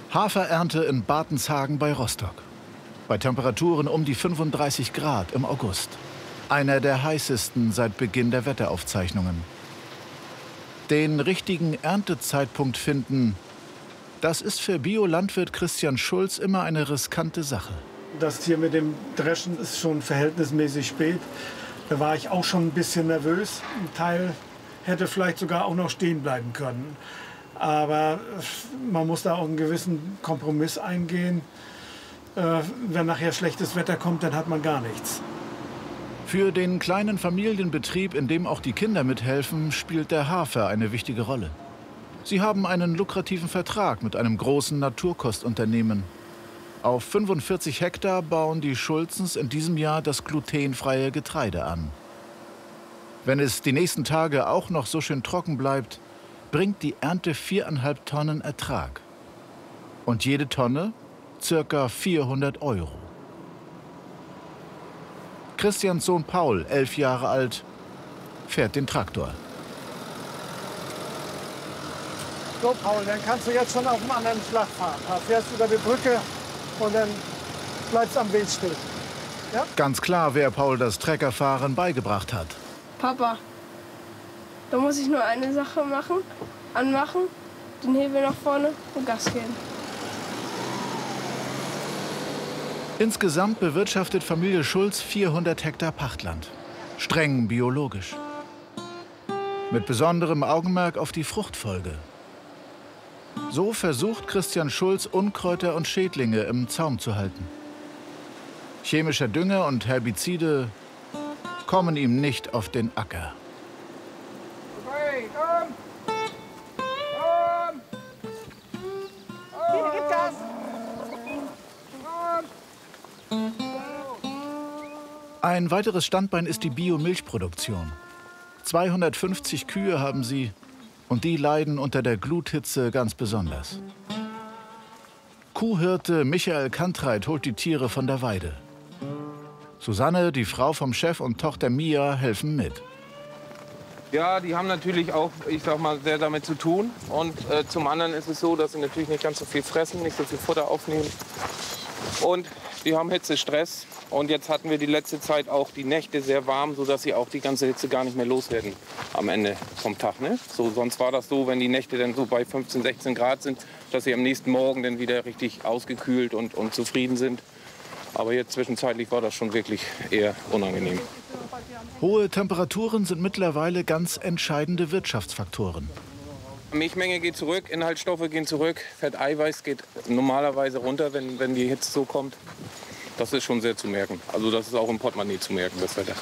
Haferernte in Bartenshagen bei Rostock. Bei Temperaturen um die 35 Grad im August. Einer der heißesten seit Beginn der Wetteraufzeichnungen. Den richtigen Erntezeitpunkt finden, das ist für Biolandwirt Christian Schulz immer eine riskante Sache. Das hier mit dem Dreschen ist schon verhältnismäßig spät. Da war ich auch schon ein bisschen nervös. Ein Teil hätte vielleicht sogar auch noch stehen bleiben können. Aber man muss da auch einen gewissen Kompromiss eingehen. Wenn nachher schlechtes Wetter kommt, dann hat man gar nichts. Für den kleinen Familienbetrieb, in dem auch die Kinder mithelfen, spielt der Hafer eine wichtige Rolle. Sie haben einen lukrativen Vertrag mit einem großen Naturkostunternehmen. Auf 45 Hektar bauen die Schulzens in diesem Jahr das glutenfreie Getreide an. Wenn es die nächsten Tage auch noch so schön trocken bleibt, bringt die Ernte 4,5 Tonnen Ertrag. Und jede Tonne ca. 400 €. Christians Sohn Paul, 11 Jahre alt, fährt den Traktor. So, Paul, dann kannst du jetzt schon auf dem anderen Schlag fahren. Da fährst du über die Brücke und dann bleibst am Weg stehen. Ja? Ganz klar, wer Paul das Treckerfahren beigebracht hat. Papa, da muss ich nur eine Sache machen, anmachen, den Hebel nach vorne und Gas geben. Insgesamt bewirtschaftet Familie Schulz 400 Hektar Pachtland. Streng biologisch. Mit besonderem Augenmerk auf die Fruchtfolge. So versucht Christian Schulz, Unkräuter und Schädlinge im Zaum zu halten. Chemischer Dünger und Herbizide kommen ihm nicht auf den Acker. Ein weiteres Standbein ist die Biomilchproduktion. 250 Kühe haben sie und die leiden unter der Gluthitze ganz besonders. Kuhhirte Michael Kantreit holt die Tiere von der Weide. Susanne, die Frau vom Chef, und Tochter Mia helfen mit. Ja, die haben natürlich auch, ich sag mal, sehr damit zu tun. Und zum anderen ist es so, dass sie natürlich nicht ganz so viel fressen, nicht so viel Futter aufnehmen. Und die haben Hitzestress. Und jetzt hatten wir die letzte Zeit auch die Nächte sehr warm, sodass sie auch die ganze Hitze gar nicht mehr loswerden am Ende vom Tag. Ne? So, sonst war das so, wenn die Nächte dann so bei 15, 16 Grad sind, dass sie am nächsten Morgen dann wieder richtig ausgekühlt und zufrieden sind. Aber jetzt zwischenzeitlich war das schon wirklich eher unangenehm. Hohe Temperaturen sind mittlerweile ganz entscheidende Wirtschaftsfaktoren. Milchmenge geht zurück, Inhaltsstoffe gehen zurück, Fetteiweiß geht normalerweise runter, wenn die Hitze so kommt. Das ist schon sehr zu merken. Also das ist auch im Portemonnaie zu merken, das Wetter.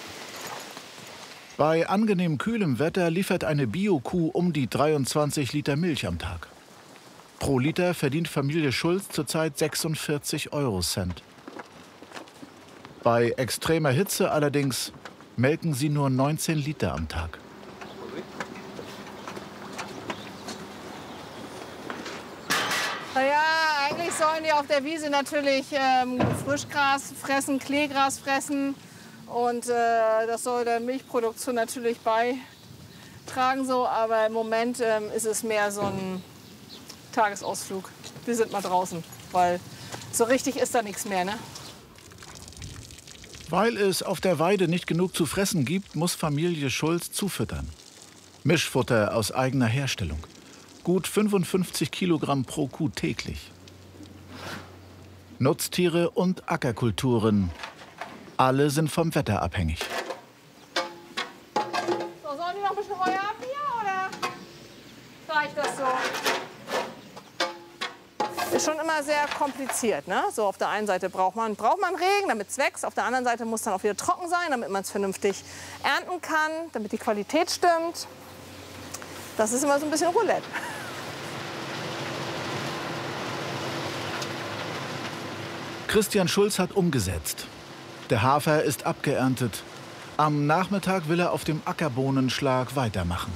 Bei angenehm kühlem Wetter liefert eine Bio-Kuh um die 23 Liter Milch am Tag. Pro Liter verdient Familie Schulz zurzeit 46 Eurocent. Bei extremer Hitze allerdings melken sie nur 19 Liter am Tag. Naja, eigentlich sollen die auf der Wiese natürlich Frischgras fressen, Kleegras fressen. Und das soll der Milchproduktion natürlich beitragen. So. Aber im Moment ist es mehr so ein Tagesausflug. Wir sind mal draußen, weil so richtig ist da nichts mehr. Ne? Weil es auf der Weide nicht genug zu fressen gibt, muss Familie Schulz zufüttern. Mischfutter aus eigener Herstellung. Gut 55 Kilogramm pro Kuh täglich. Nutztiere und Ackerkulturen. Alle sind vom Wetter abhängig. So, sollen die noch ein bisschen Heu haben hier oder reicht das so? Ist schon immer sehr kompliziert. Ne? So, auf der einen Seite braucht man Regen, damit es wächst. Auf der anderen Seite muss dann auch wieder trocken sein, damit man es vernünftig ernten kann, damit die Qualität stimmt. Das ist immer so ein bisschen Roulette. Christian Schulz hat umgesetzt. Der Hafer ist abgeerntet. Am Nachmittag will er auf dem Ackerbohnenschlag weitermachen.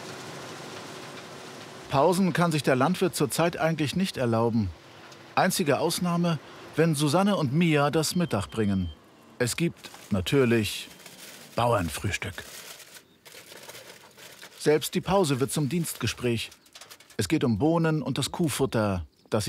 Pausen kann sich der Landwirt zurzeit eigentlich nicht erlauben. Einzige Ausnahme, wenn Susanne und Mia das Mittag bringen. Es gibt natürlich Bauernfrühstück. Selbst die Pause wird zum Dienstgespräch. Es geht um Bohnen und das Kuhfutter.